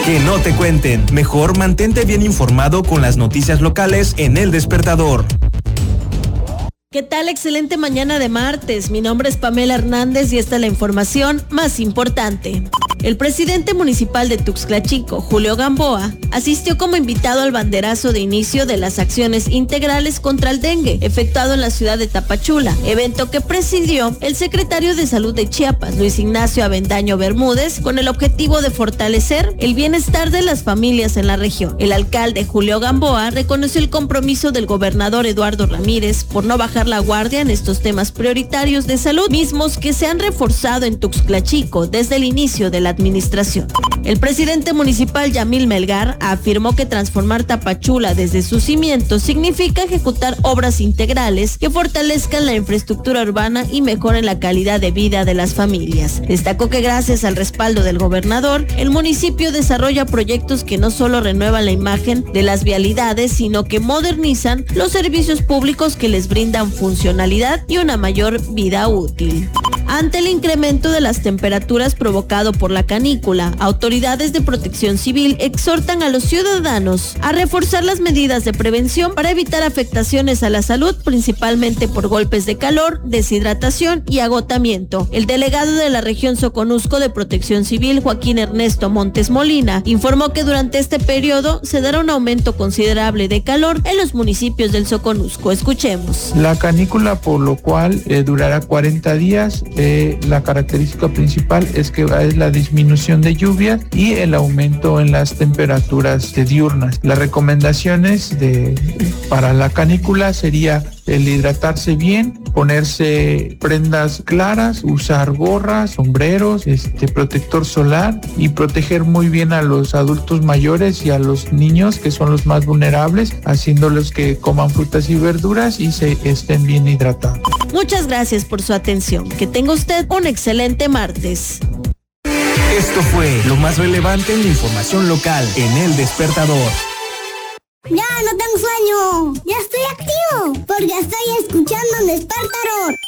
Que no te cuenten. Mejor mantente bien informado con las noticias locales en El Despertador. ¿Qué tal? Excelente mañana de martes. Mi nombre es Pamela Hernández y esta es la información más importante. El presidente municipal de Tuxtla Chico, Julio Gamboa, asistió como invitado al banderazo de inicio de las acciones integrales contra el dengue, efectuado en la ciudad de Tapachula, evento que presidió el secretario de Salud de Chiapas, Luis Ignacio Avendaño Bermúdez, con el objetivo de fortalecer el bienestar de las familias en la región. El alcalde Julio Gamboa reconoció el compromiso del gobernador Eduardo Ramírez por no bajar la guardia en estos temas prioritarios de salud, mismos que se han reforzado en Tuxtla Chico desde el inicio de la administración. El presidente municipal Yamil Melgar afirmó que transformar Tapachula desde sus cimientos significa ejecutar obras integrales que fortalezcan la infraestructura urbana y mejoren la calidad de vida de las familias. Destacó que gracias al respaldo del gobernador, el municipio desarrolla proyectos que no solo renuevan la imagen de las vialidades, sino que modernizan los servicios públicos que les brindan funcionalidad y una mayor vida útil. Ante el incremento de las temperaturas provocado por la canícula, autoridades de protección civil exhortan a los ciudadanos a reforzar las medidas de prevención para evitar afectaciones a la salud, principalmente por golpes de calor, deshidratación y agotamiento. El delegado de la región Soconusco de Protección Civil, Joaquín Ernesto Montes Molina, informó que durante este periodo se dará un aumento considerable de calor en los municipios del Soconusco. Escuchemos. La canícula, por lo cual durará 40 días. La característica principal es que es la disminución de lluvias y el aumento en las temperaturas diurnas. Las recomendaciones para la canícula sería el hidratarse bien, ponerse prendas claras, usar gorras, sombreros, protector solar y proteger muy bien a los adultos mayores y a los niños, que son los más vulnerables, haciéndolos que coman frutas y verduras y se estén bien hidratados. Muchas gracias por su atención. Que tenga usted un excelente martes. Esto fue lo más relevante en la información local en El Despertador. Ya, no tengo sueño. Ya estoy activo porque estoy escuchando El Despertador.